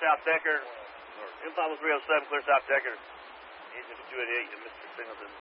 South Decker, or M5307, clear South Decker. Engine 288, and Mr. Singleton.